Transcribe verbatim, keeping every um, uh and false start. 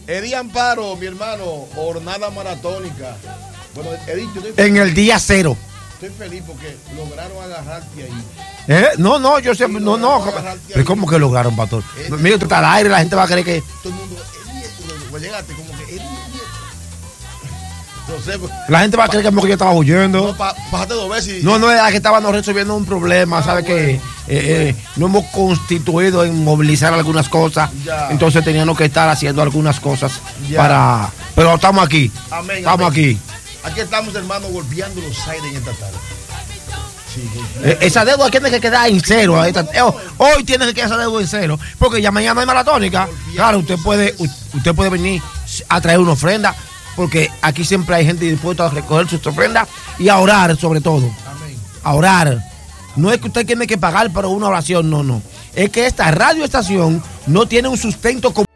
Eddie Amparo, mi hermano, jornada maratónica. Bueno, Eddie, yo estoy En el día cero. Estoy feliz porque lograron agarrarte ahí. ¿Eh? No, no, yo siempre, no, no. Pero ¿cómo que lograron, pastor? Mira, tú estás al aire, la gente va a creer que... Todo el mundo, Eddie, pues llegaste como que Eddie, no sé. Pues, la gente va a creer que, como que yo estaba huyendo. No, pa, pájate dos veces. Y, no, no, era que estábamos resolviendo un problema, ah, ¿sabes bueno, que eh, eh, no hemos constituido en movilizar algunas cosas. Ya. Entonces teníamos que estar haciendo algunas cosas ya. para... Pero estamos aquí. Amén, estamos amén. aquí. Aquí estamos, hermano, golpeando los aires en esta tarde. Sí, eh, esa deuda tiene que quedar en cero. Esta, eh, hoy tiene que quedar esa deuda en cero. Porque ya mañana hay maratónica. Claro, usted puede, usted puede venir a traer una ofrenda. Porque aquí siempre hay gente dispuesta a recoger sus ofrendas y a orar, sobre todo. Amén. A orar. No es que usted tiene que pagar por una oración, no, no. Es que esta radioestación no tiene un sustento como